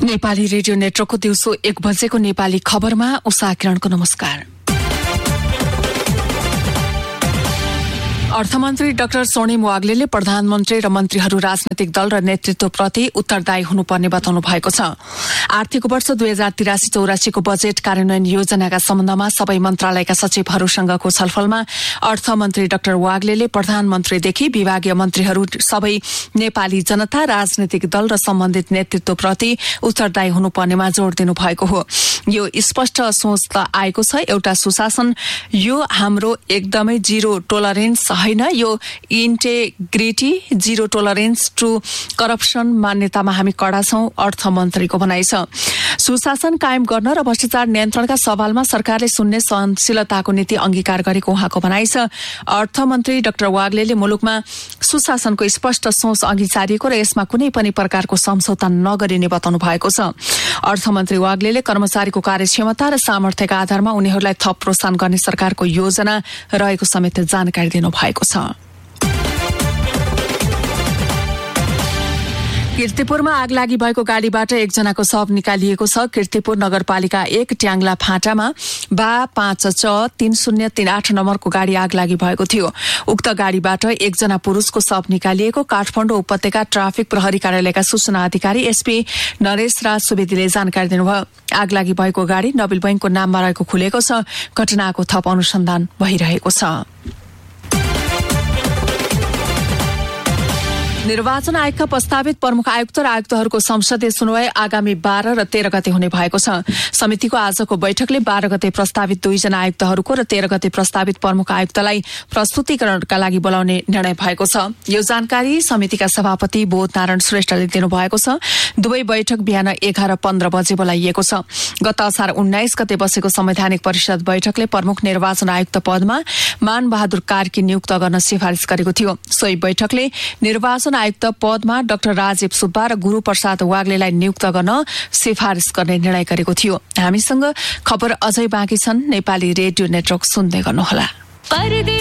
Nepali radio नेटवर्कको दिउँसो 1 बजेको नेपाली खबरमा उषा किरणको नमस्कार। अर्थमन्त्री डाक्टर स्वर्णिम वाग्लेले प्रधानमन्त्री र मन्त्रीहरू राजनैतिक दल र नेतृत्वप्रति उत्तरदायी हुनुपर्ने बताउनु भएको छ। आर्थिक वर्ष 2083-84 को बजेट कार्यान्वयन योजनाका सम्बन्धमा सबै मन्त्रालयका सचिवहरूसँगको छलफलमा अर्थमन्त्री डाक्टर वाग्लेले प्रधानमन्त्रीदेखि विभागीय मन्त्रीहरू सबै नेपाली जनता, राजनैतिक दल र सम्बन्धित नेतृत्वप्रति उत्तरदायी हुनुपर्नेमा जोड़ दिनु भएको हो। यो स्पष्ट सोच त आएको छ, एउटा सुशासन, यो हाम्रो एकदमै जीरो टोलरेन्स होइन, यो integrity, zero tolerance to corruption मान्यतामा हामी कडा छौं, अर्थमन्त्रीको भनाइ छ। सुशासन कायम गर्न र भ्रष्टाचार नियन्त्रणका सवालमा सरकारले शून्य सहनशीलताको नीति अंगीकार गरेको उहाँको भनाइ छ। अर्थमन्त्री डाक्टर वाग्लेले मुलुकमा सुशासनको स्पष्ट सोच अघि सारिएको र यसमा कुनै पनि प्रकारको सम्झौता नगरिने बताउनु भएको छ। अर्थमन्त्री वाग्लेले कर्मचारीको कार्यक्षमता र सामर्थ्यका आधारमा उनीहरूलाई थप प्रोत्साहन गर्ने सरकारको योजना रहेको समेत जानकारी दिनु भएको छ। कीर्तिपुरमा आगलागी भएको गाडीबाट एकजनाको शव निकालिएको छ। कीर्तिपुर नगरपालिका 1 ट्याङ्ला फाँटामा बा 5C3038 नम्बरको गाडी आगलागी भएको थियो। उक्त गाडीबाट एकजना पुरुषको शव निकालिएको काठमाडौँ उपत्यका ट्राफिक प्रहरी कार्यालयका सूचना अधिकारी एसपी नरेश राज सुवेदीले जानकारी दिनुभयो। आगलागी भएको गाडी नबिल बैंकको नाममा रहेको खुलेको छ। घटनाको थप अनुसन्धान भइरहेको छ। निर्वाचन आयोगका प्रस्तावित प्रमुख आयुक्त र आयुक्तहरूको संसदीय सुनवाई आगामी 12 र 13 गते हुने भएको छ। समितिको आजको बैठकले 12 गते प्रस्तावित 2 जना आयुक्तहरूको र 13 गते प्रस्तावित प्रमुख आयुक्तलाई प्रस्तुतिकरणका लागि बोलाउने निर्णय भएको छ। यो जानकारी समितिका सभापति बोधनारायण श्रेष्ठले दिनुभएको छ। दुवै बैठक बिहान 11:15 बजे बोलाइएको छ। गत असार 19 गते बसेको संवैधानिक परिषद बैठकले प्रमुख निर्वाचन आयुक्त पदमा मानबहादुर कार्की नियुक्त गर्न सिफारिस गरेको थियो। सोही बैठकले निर्वाचन आयुक्त पदमा डाक्टर राजीव सुब्बा र गुरू प्रसाद वाग्लेलाई नियुक्त गर्न सिफारिस गर्ने निर्णय गरेको थियो। हामीसँग खबर अझै बाँकी छन्। नेपाली रेडियो नेटवर्क सुन्दै गर्नुहोला।